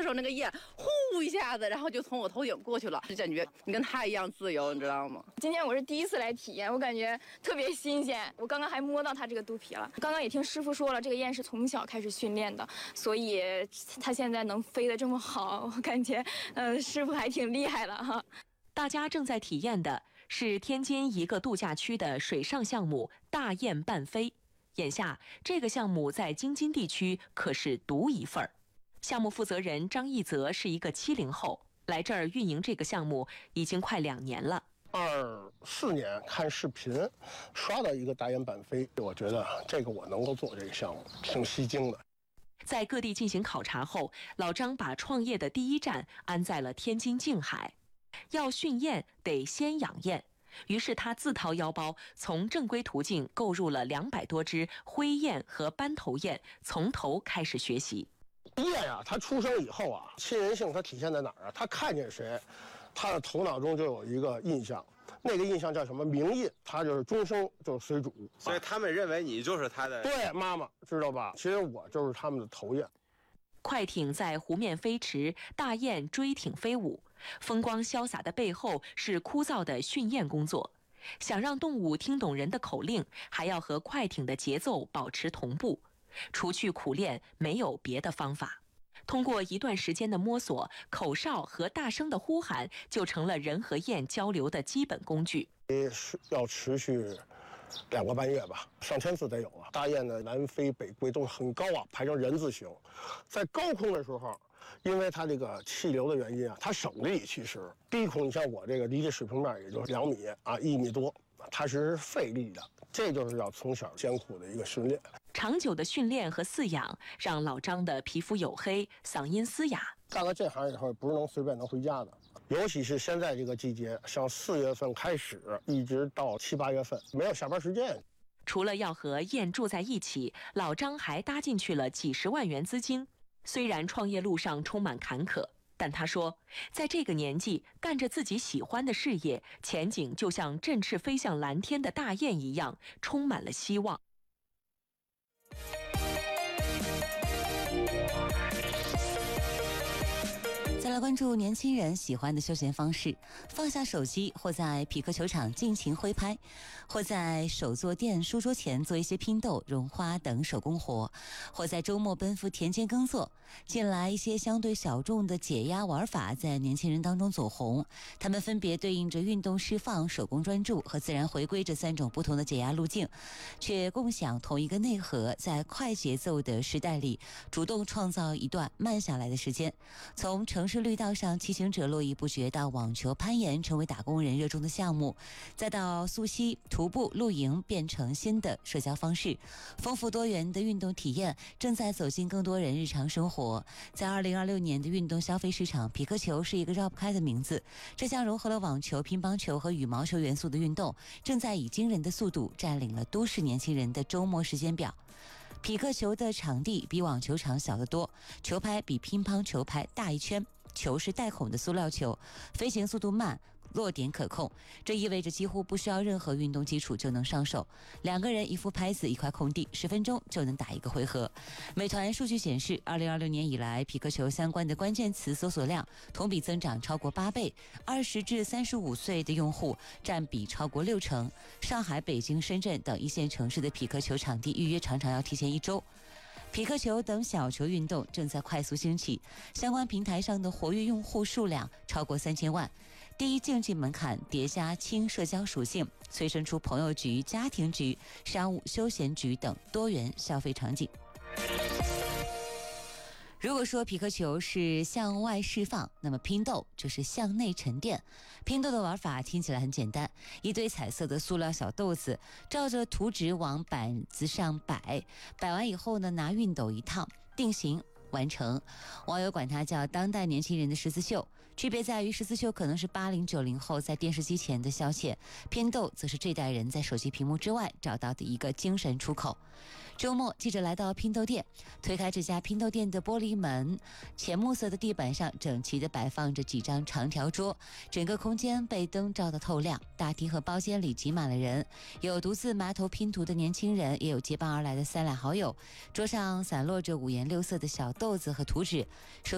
候那个焰呼一下子，然后就从我头顶过去了，就感觉你跟他一样自由，你知道吗？ 今天我是第一次来体验，我感觉特别新鲜。我刚刚还摸到它这个肚皮了。刚刚也听师傅说了，这个雁是从小开始训练的，所以它现在能飞得这么好，我感觉师傅还挺厉害的哈。 大家正在体验的是天津一个度假区的水上项目大雁伴飞。眼下这个项目在京津地区可是独一份儿。项目负责人张义泽是一个70后，来这儿运营这个项目已经快2年了。 24年看视频刷到一个大雁伴飞，我觉得这个我能够做这个项目，挺吸睛的。 在各地进行考察后，老张把创业的第一站安在了天津静海。要训雁得先养雁，于是他自掏腰包，从正规途径购入了200多只灰雁和斑头雁，从头开始学习。 雁啊，它出生以后啊，亲人性它体现在哪儿啊？它看见谁，他的头脑中就有一个印象，那个印象叫什么？名印，他就是终生就是随主。 所以他们认为你就是他的。 对，妈妈知道吧？其实我就是他们的头雁。 快艇在湖面飞驰，大雁追艇飞舞，风光潇洒的背后是枯燥的训雁工作。想让动物听懂人的口令，还要和快艇的节奏保持同步。除去苦练，没有别的方法。通过一段时间的摸索，口哨和大声的呼喊就成了人和雁交流的基本工具。 要持续2个半月吧，上千次得有啊。大雁的南飞北归都很高啊，排成人字形。在高空的时候，因为它这个气流的原因啊，它省力。其实低空，你像我这个离这水平面也就2米啊，1米多，它是费力的。这就是要从小艰苦的一个训练。 长久的训练和饲养，让老张的皮肤黝黑，嗓音嘶哑。 干了这行以后，不是能随便能回家的。尤其是现在这个季节，像4月份开始，一直到7、8月份，没有下班时间。 除了要和雁住在一起，老张还搭进去了几10万元资金。虽然创业路上充满坎坷，但他说，在这个年纪干着自己喜欢的事业，前景就像振翅飞向蓝天的大雁一样，充满了希望。 再来关注年轻人喜欢的休闲方式，放下手机，或在匹克球场尽情挥拍，或在手作店书桌前做一些拼豆、绒花等手工活，或在周末奔赴田间耕作。近来一些相对小众的解压玩法在年轻人当中走红，他们分别对应着运动释放、手工专注和自然回归这3种不同的解压路径，却共享同一个内核，在快节奏的时代里主动创造一段慢下来的时间。从城市绿道上骑行者络绎不绝，到网球、攀岩成为打工人热衷的项目，再到溯溪、徒步、露营变成新的社交方式。丰富多元的运动体验正在走进更多人日常生活。在2026年的运动消费市场，匹克球是一个绕不开的名字。这项融合了网球、乒乓球和羽毛球元素的运动，正在以惊人的速度占领了都市年轻人的周末时间表。匹克球的场地比网球场小得多，球拍比乒乓球拍大1圈，球是带孔的塑料球，飞行速度慢，落点可控，这意味着几乎不需要任何运动基础就能上手。2个人1副拍子1块空地，10分钟就能打1个回合。美团数据显示，2026年以来，匹克球相关的关键词搜索量同比增长超过8倍，20至35岁的用户占比超过60%。上海、北京、深圳等1线城市的匹克球场地预约常常要提前1周。匹克球等小球运动正在快速兴起，相关平台上的活跃用户数量超过3000万。低竞技门槛叠加轻社交属性，催生出朋友局、家庭局、商务休闲局等多元消费场景。如果说匹克球是向外释放，那么拼豆就是向内沉淀。拼豆的玩法听起来很简单，一堆彩色的塑料小豆子，照着图纸往板子上摆，摆完以后呢，拿熨斗一烫，定型完成。网友管它叫当代年轻人的十字绣，区别在于十字绣可能是80、90后在电视机前的消遣，拼豆则是这代人在手机屏幕之外找到的一个精神出口。周末，记者来到拼豆店，推开这家拼豆店的玻璃门，浅木色的地板上整齐地摆放着几张长条桌，整个空间被灯照得透亮。大厅和包间里挤满了人，有独自埋头拼图的年轻人，也有结伴而来的3两好友。桌上散落着5颜6色的小豆子和图纸，